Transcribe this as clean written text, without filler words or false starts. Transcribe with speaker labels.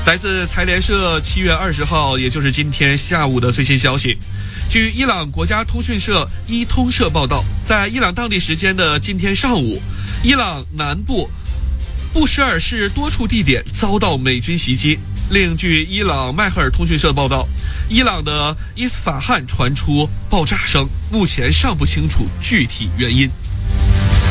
Speaker 1: 来自财联社7月20号，也就是今天下午的最新消息。据伊朗国家通讯社伊通社报道，在伊朗当地时间的今天上午，伊朗南部布什尔市多处地点遭到美军袭击。另据伊朗迈赫尔通讯社报道，伊朗的伊斯法罕传出爆炸声，目前尚不清楚具体原因。